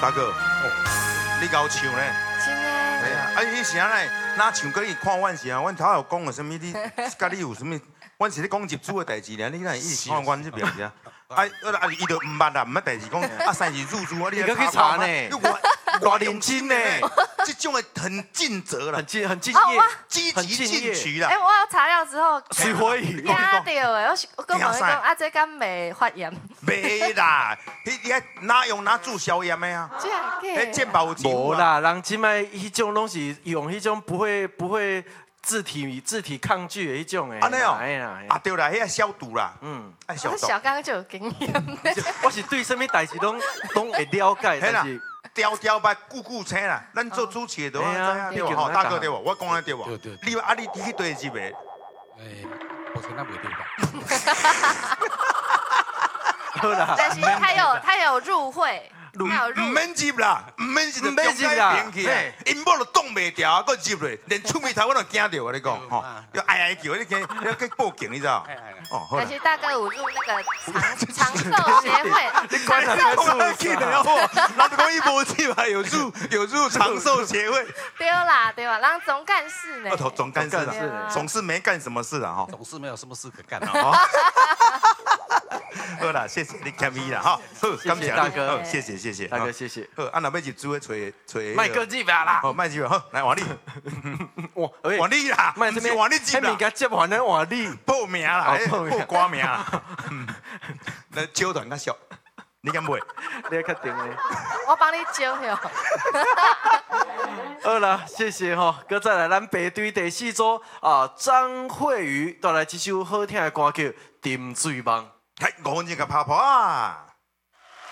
大哥，你搞唱呢？ 真的。 哎呀，啊，迄时啊呢，哪唱歌去看阮是啊？阮头有讲个什么？你甲你有什么？阮是咧讲入主的代志咧，你哪一直看阮这边是啊？啊，伊就唔捌啦，唔捌代志讲，啊，三是入主啊，你去查呢？ 我认真呢，这种的很尽责啦， 很敬业， 积极进取啦。 哎，我有查了之后， 水火语， 惊到诶！我跟朋友讲，啊，这敢袂发炎？ 袂啦，迄哪注消炎的啊？迄健保有无啦，人即摆迄种拢是用迄种不会自体抗拒的迄种诶。 安尼哦， 哎呀， 啊对啦，迄个消毒啦，爱消我毒。 小刚就有经验。 我是对什么代志拢会了解，但是。 雕白顾青啦，咱做主持的都知啊，对吧？吼，大哥对吧？我讲的对吧？ 对。 你去对几个？ 我跟他袂对吧？ 好啦。 但是他有入会。 唔免入啦，唔免入，中间边去啊！因某都挡袂掉，搁入落，连出面头我都惊到。我你讲，吼，要哀叫，你去报警，你知道？ 哦，但是大哥有入那个长寿协会， 你管他干什去的哦，那就讲伊无去嘛，有入长寿协会。 对啦，人总干事呢？ 总干事，总是没干什么事啊，哈， 总是没有什么事可干啊。好啦，谢谢你谦虚啦，哈，好， 感谢大哥， 谢谢大哥，谢谢。 好，啊，若要入主的找卖个几百啦， 好，卖几百，好，来换你，换你啦， 卖这边换你接啦， 物件接完咱换你报名啦，报歌名啦，那招团较俗，你敢买？ 你确定的？ 我帮你招哟。 好啦，谢谢吼，搁再来咱排队第4组啊，张惠瑜带来一首好听的歌叫《沉醉梦》。 5分钟甲拍破啊！